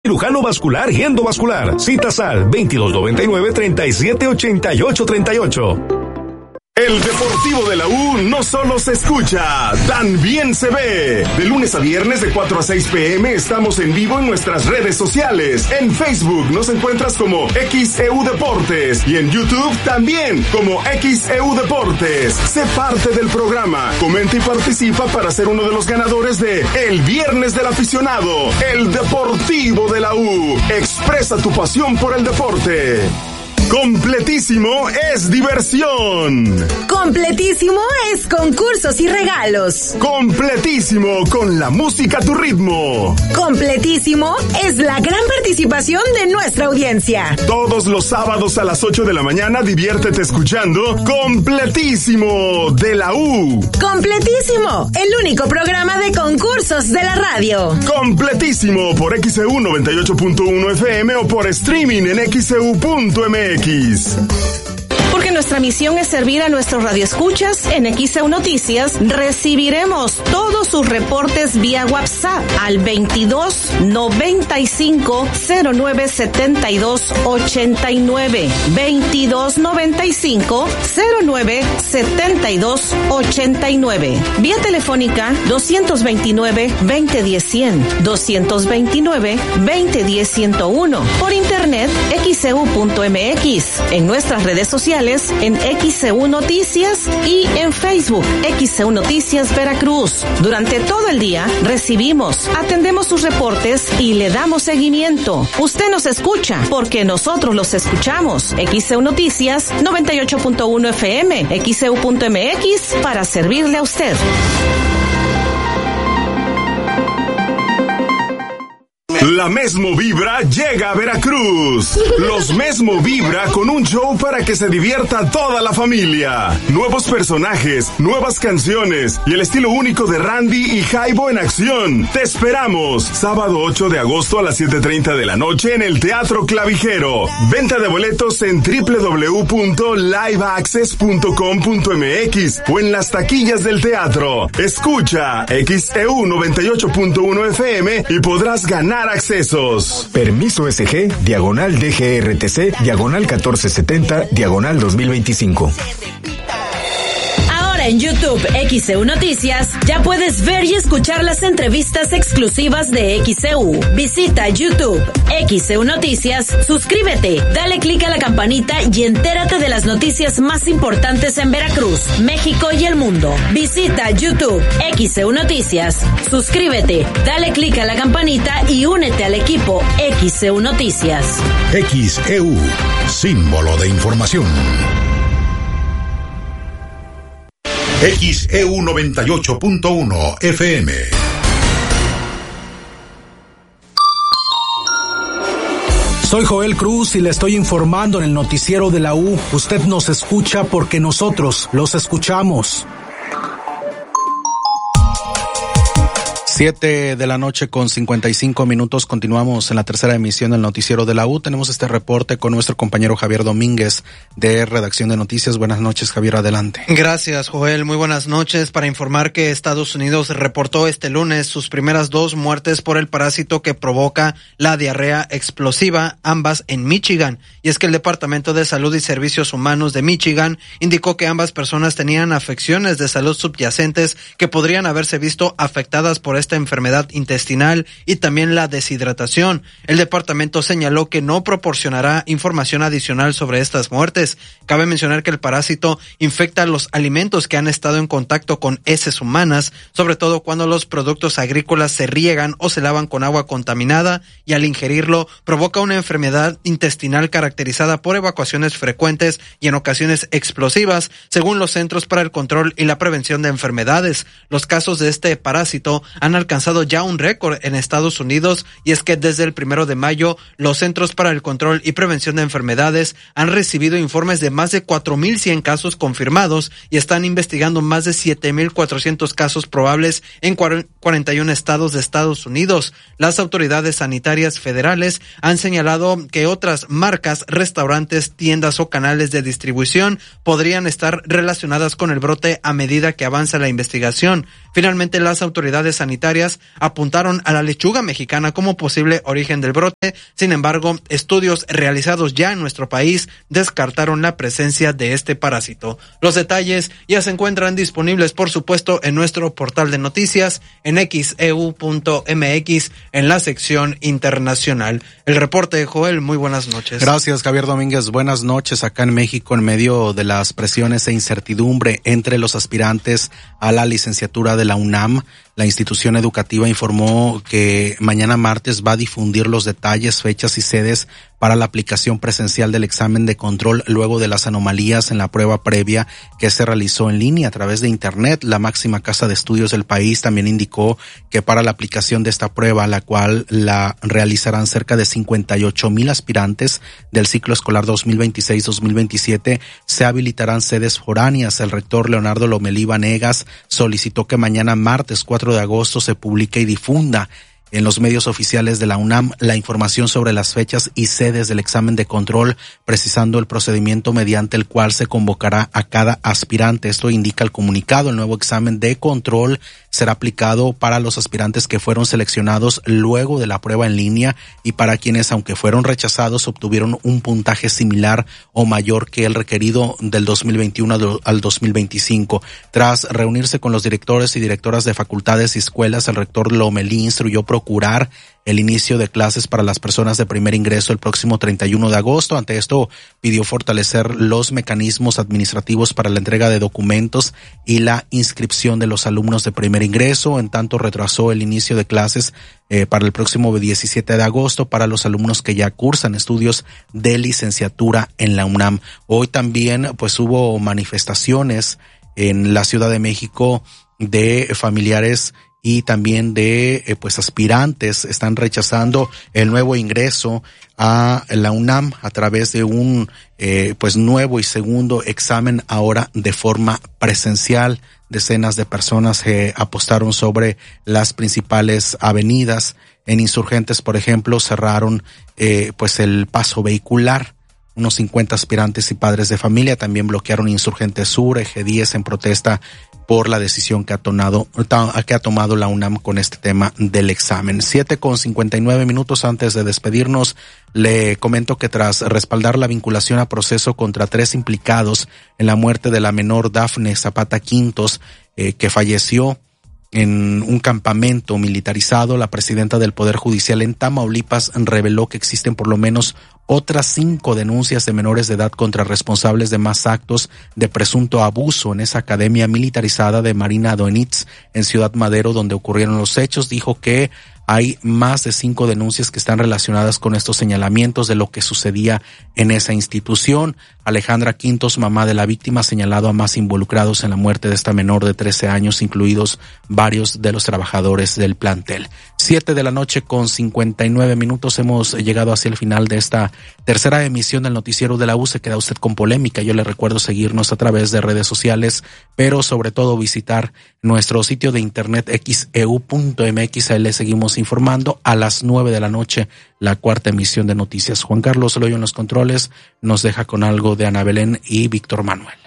Cirujano vascular y endovascular. Citas al 2299-378838. El Deportivo de la U no solo se escucha, también se ve. De lunes a viernes de 4 a 6 p.m. estamos en vivo en nuestras redes sociales. En Facebook nos encuentras como XEU Deportes y en YouTube también como XEU Deportes. Sé parte del programa, comenta y participa para ser uno de los ganadores de El Viernes del Aficionado. El Deportivo de la U. Expresa tu pasión por el deporte. Completísimo es diversión. Completísimo es concursos y regalos. Completísimo con la música a tu ritmo. Completísimo es la gran participación de nuestra audiencia. Todos los sábados a las 8 de la mañana diviértete escuchando Completísimo de la U. Completísimo, el único programa de concursos de la radio. Completísimo por XEU 98.1 FM o por streaming en XEU.mx. Porque nuestra misión es servir a nuestros radioescuchas. En XEU Noticias recibiremos todos sus reportes vía WhatsApp al 22 95 09 72 89 22 95 09 72 89. Vía telefónica 229 2010 100 229 2010 101. Por internet xeu.mx. En nuestras redes sociales en XEU Noticias y en Facebook XEU Noticias Veracruz. Durante todo el día recibimos, atendemos sus reportes y le damos seguimiento. Usted nos escucha porque nosotros los escuchamos. XEU Noticias 98.1 FM, XEU.mx para servirle a usted. La Mesmo Vibra llega a Veracruz. Los Mesmo Vibra con un show para que se divierta toda la familia. Nuevos personajes, nuevas canciones y el estilo único de Randy y Jaibo en acción. Te esperamos. Sábado 8 de agosto a las 7:30 de la noche en el Teatro Clavijero. Venta de boletos en www.liveaccess.com.mx o en las taquillas del teatro. Escucha XEU 98.1 FM y podrás ganar accesos. Permiso SG, diagonal DGRTC, diagonal 1470, diagonal 2025. En YouTube XEU Noticias ya puedes ver y escuchar las entrevistas exclusivas de XEU. Visita YouTube XEU Noticias, suscríbete, dale clic a la campanita y entérate de las noticias más importantes en Veracruz, México y el mundo. Visita YouTube XEU Noticias, suscríbete, dale clic a la campanita y únete al equipo XEU Noticias. XEU, símbolo de información. XEU 98.1 FM. Soy Joel Cruz y le estoy informando en el noticiero de la U. Usted nos escucha porque nosotros los escuchamos. 7 de la noche con 55 minutos. Continuamos en la tercera emisión del noticiero de la U. Tenemos este reporte con nuestro compañero Javier Domínguez de Redacción de Noticias. Buenas noches, Javier, adelante. Gracias, Joel. Muy buenas noches. Para informar que Estados Unidos reportó este lunes sus primeras 2 muertes por el parásito que provoca la diarrea explosiva, ambas en Michigan. Y es que el Departamento de Salud y Servicios Humanos de Michigan indicó que ambas personas tenían afecciones de salud subyacentes que podrían haberse visto afectadas por esta enfermedad intestinal y también la deshidratación. El departamento señaló que no proporcionará información adicional sobre estas muertes. Cabe mencionar que el parásito infecta los alimentos que han estado en contacto con heces humanas, sobre todo cuando los productos agrícolas se riegan o se lavan con agua contaminada, y al ingerirlo provoca una enfermedad intestinal caracterizada por evacuaciones frecuentes y en ocasiones explosivas, según los Centros para el Control y la Prevención de Enfermedades. Los casos de este parásito han alcanzado ya un récord en Estados Unidos, y es que desde el 1 de mayo los Centros para el Control y Prevención de Enfermedades han recibido informes de más de 4,100 casos confirmados y están investigando más de 7,400 casos probables en 41 estados de Estados Unidos. Las autoridades sanitarias federales han señalado que otras marcas, restaurantes, tiendas o canales de distribución podrían estar relacionadas con el brote a medida que avanza la investigación. Finalmente, las autoridades sanitarias apuntaron a la lechuga mexicana como posible origen del brote. Sin embargo, estudios realizados ya en nuestro país descartaron la presencia de este parásito. Los detalles ya se encuentran disponibles, por supuesto, en nuestro portal de noticias en xeu.mx en la sección internacional. El reporte de Joel, muy buenas noches. Gracias, Javier Domínguez. Buenas noches. Acá en México, en medio de las presiones e incertidumbre entre los aspirantes a la licenciatura de la UNAM, la institución educativa informó que mañana martes va a difundir los detalles, fechas y sedes para la aplicación presencial del examen de control luego de las anomalías en la prueba previa que se realizó en línea a través de Internet. La máxima casa de estudios del país también indicó que para la aplicación de esta prueba, la cual la realizarán cerca de 58,000 aspirantes del ciclo escolar 2026-2027, se habilitarán sedes foráneas. El rector Leonardo Lomelí Vanegas solicitó que mañana martes 4 de agosto se publique y difunda en los medios oficiales de la UNAM la información sobre las fechas y sedes del examen de control, precisando el procedimiento mediante el cual se convocará a cada aspirante. Esto indica el comunicado. El nuevo examen de control será aplicado para los aspirantes que fueron seleccionados luego de la prueba en línea y para quienes, aunque fueron rechazados, obtuvieron un puntaje similar o mayor que el requerido del 2021 al 2025. Tras reunirse con los directores y directoras de facultades y escuelas, el rector Lomelí instruyó procurar el inicio de clases para las personas de primer ingreso el próximo 31 de agosto. Ante esto, pidió fortalecer los mecanismos administrativos para la entrega de documentos y la inscripción de los alumnos de primer ingreso. En tanto, retrasó el inicio de clases para el próximo 17 de agosto para los alumnos que ya cursan estudios de licenciatura en la UNAM. Hoy también pues hubo manifestaciones en la Ciudad de México de familiares y también de pues aspirantes. Están rechazando el nuevo ingreso a la UNAM a través de un pues nuevo y segundo examen, ahora de forma presencial. Decenas de personas apostaron sobre las principales avenidas. En Insurgentes, por ejemplo, cerraron pues el paso vehicular. Unos 50 aspirantes y padres de familia también bloquearon Insurgentes Sur, Eje 10, en protesta por la decisión que ha tomado la UNAM con este tema del examen. 7:59 antes de despedirnos, le comento que tras respaldar la vinculación a proceso contra 3 implicados en la muerte de la menor Dafne Zapata Quintos, que falleció en un campamento militarizado, la presidenta del Poder Judicial en Tamaulipas reveló que existen por lo menos otras 5 denuncias de menores de edad contra responsables de más actos de presunto abuso en esa academia militarizada de Marina Doenitz en Ciudad Madero, donde ocurrieron los hechos. Dijo que hay más de 5 denuncias que están relacionadas con estos señalamientos de lo que sucedía en esa institución. Alejandra Quintos, mamá de la víctima, ha señalado a más involucrados en la muerte de esta menor de 13 años, incluidos varios de los trabajadores del plantel. 7:59 Hemos llegado hacia el final de esta tercera emisión del noticiero de la U. Se queda usted con polémica. Yo le recuerdo seguirnos a través de redes sociales, pero sobre todo visitar nuestro sitio de internet xeu.mx. Ahí le seguimos informando. A las 9 de la noche, la cuarta emisión de noticias. Juan Carlos Loyo en los controles nos deja con algo de Ana Belén y Víctor Manuel.